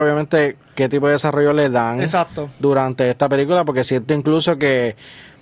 obviamente qué tipo de desarrollo le dan Exacto. durante esta película, porque siento incluso que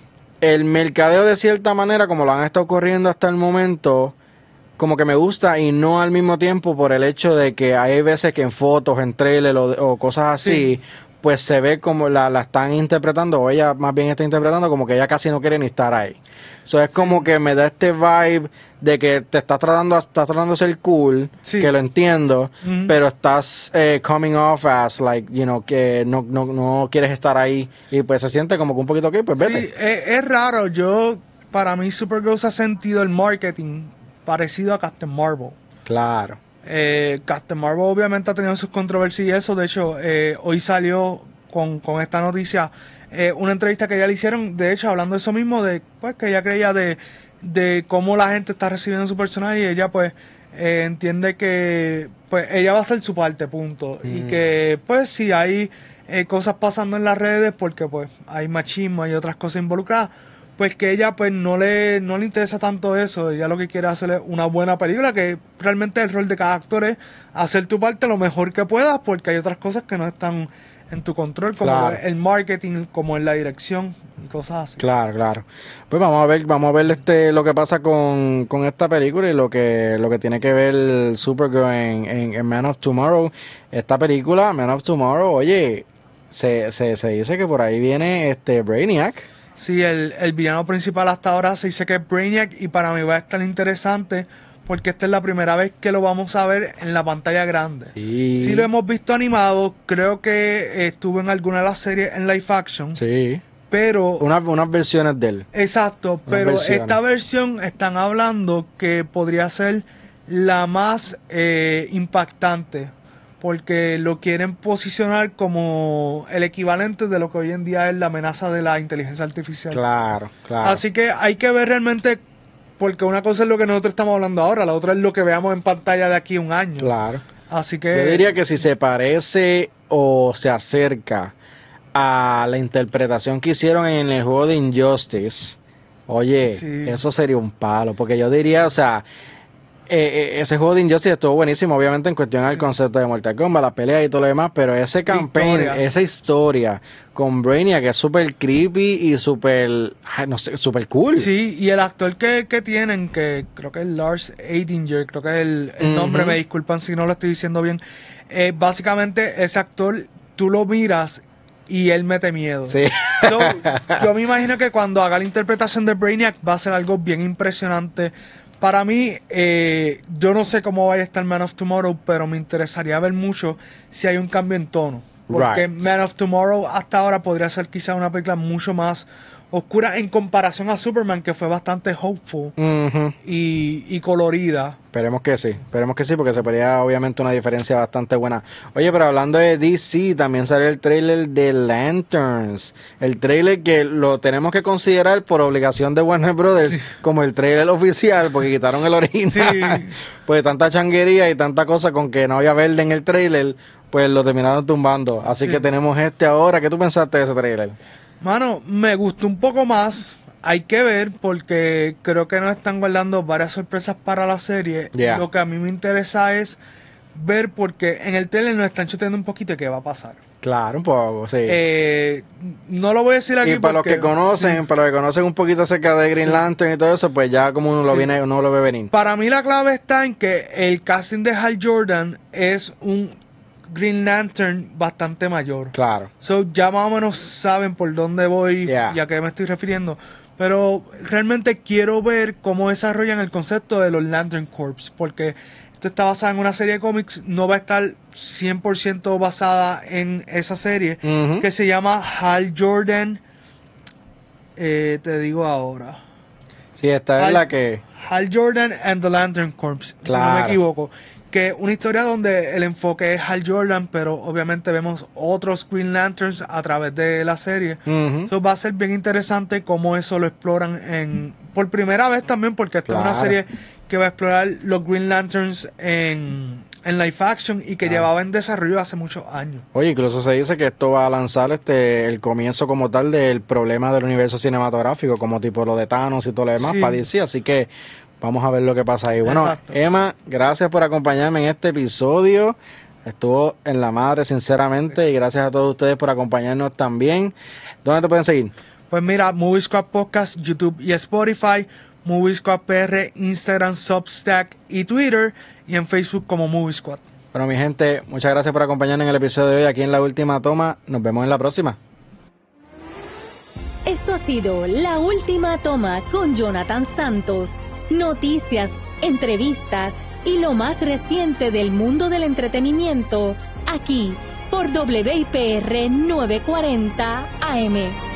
el mercadeo de cierta manera, como lo han estado corriendo hasta el momento, como que me gusta y no al mismo tiempo por el hecho de que hay veces que en fotos, en trailer o cosas así, Sí. pues se ve como la están interpretando, o ella más bien está interpretando como que ella casi no quiere ni estar ahí. Eso es como que me da este vibe de que te estás tratando de ser cool, Sí. que lo entiendo, Ujú. pero estás coming off as like, que no quieres estar ahí y pues se siente como que un poquito aquí, pues vete. Sí, es raro. Para mí, Supergirl se ha sentido el marketing parecido a Captain Marvel. Claro. Captain Marvel obviamente ha tenido sus controversias y eso. De hecho, hoy salió con esta noticia una entrevista que ya le hicieron, de hecho, hablando de eso mismo, de pues que ella creía de cómo la gente está recibiendo su personaje y ella pues entiende que pues ella va a hacer su parte, punto. Y que pues si hay cosas pasando en las redes porque pues hay machismo, hay otras cosas involucradas, pues que ella pues no le interesa tanto eso. Ella lo que quiere hacer es una buena película, que realmente el rol de cada actor es hacer tu parte lo mejor que puedas, porque hay otras cosas que no están en tu control, como Claro. el marketing, como en la dirección y cosas así. Claro, claro. Pues vamos a ver lo que pasa con esta película y lo que tiene que ver Supergirl en Man of Tomorrow. Esta película, Man of Tomorrow, oye, se dice que por ahí viene Brainiac. Sí, el villano principal hasta ahora se dice que es Brainiac, y para mí va a estar interesante porque esta es la primera vez que lo vamos a ver en la pantalla grande. Sí. Sí lo hemos visto animado, creo que estuvo en alguna de las series en live action, Sí. pero... Unas versiones de él. Exacto, pero versiones. esta versión están hablando que podría ser la más impactante, porque lo quieren posicionar como el equivalente de lo que hoy en día es la amenaza de la inteligencia artificial. Claro, claro. Así que hay que ver realmente, porque una cosa es lo que nosotros estamos hablando ahora, la otra es lo que veamos en pantalla de aquí a un año. Claro. Así que... Yo diría que si se parece o se acerca a la interpretación que hicieron en el juego de Injustice, oye, Sí. eso sería un palo, porque yo diría, o sea, ese juego de Injustice estuvo buenísimo, obviamente en cuestión al concepto de Mortal Kombat, la pelea y todo lo demás, pero ese campaign, esa historia con Brainiac, que es súper creepy y súper, no sé, súper cool. Sí, y el actor que tienen, que creo que es Lars Eidinger, creo que es el nombre, me disculpan si no lo estoy diciendo bien, básicamente ese actor, tú lo miras y él mete miedo. Sí. Yo me imagino que cuando haga la interpretación de Brainiac va a ser algo bien impresionante. Para mí, yo no sé cómo vaya a estar Man of Tomorrow, pero me interesaría ver mucho si hay un cambio en tono. Porque Right. Man of Tomorrow hasta ahora podría ser quizá una película mucho más oscura en comparación a Superman, que fue bastante hopeful y colorida. Esperemos que sí, porque se vería obviamente una diferencia bastante buena. Oye, pero hablando de DC, también salió el trailer de Lanterns. El trailer que lo tenemos que considerar por obligación de Warner Brothers como el trailer oficial, porque quitaron el original. Sí. Pues tanta changuería y tanta cosa con que no había verde en el trailer, pues lo terminaron tumbando. Así que tenemos ahora. ¿Qué tú pensaste de ese trailer? Mano, me gustó un poco más. Hay que ver, porque creo que nos están guardando varias sorpresas para la serie. Yeah. Lo que a mí me interesa es ver, porque en el trailer nos están chuteando un poquito de qué va a pasar. Claro, un poco, sí. No lo voy a decir aquí. Y para los que conocen, un poquito acerca de Green Lantern y todo eso, pues ya como uno lo ve venir. Para mí la clave está en que el casting de Hal Jordan es un Green Lantern bastante mayor. Claro. So ya más o menos saben por dónde voy y a qué me estoy refiriendo. Pero realmente quiero ver cómo desarrollan el concepto de los Lantern Corps, porque esto está basado en una serie de cómics, no va a estar 100% basada en esa serie, que se llama Hal Jordan, te digo ahora. Sí, esta es la que... Hal Jordan and the Lantern Corps, claro. si no me equivoco. Que una historia donde el enfoque es Hal Jordan, pero obviamente vemos otros Green Lanterns a través de la serie. So va a ser bien interesante cómo eso lo exploran por primera vez también, porque esta es una serie que va a explorar los Green Lanterns en live action y que llevaba en desarrollo hace muchos años. Oye, incluso se dice que esto va a lanzar el comienzo como tal del problema del universo cinematográfico, como tipo lo de Thanos y todo lo demás, para DC, así que vamos a ver lo que pasa ahí. Bueno, exacto. Emma, gracias por acompañarme en este episodio Estuvo en la madre, sinceramente, y gracias a todos ustedes por acompañarnos también. ¿Dónde te pueden seguir? Pues mira, Movie Squad Podcast, YouTube y Spotify, Movie Squad PR, Instagram, Substack y Twitter, y en Facebook como Movie Squad. Bueno, mi gente, muchas gracias por acompañarnos en el episodio de hoy aquí en La Última Toma. Nos vemos en la próxima. Esto ha sido La Última Toma con Jonathan Santos. Noticias, entrevistas y lo más reciente del mundo del entretenimiento, aquí por WIPR 940 AM.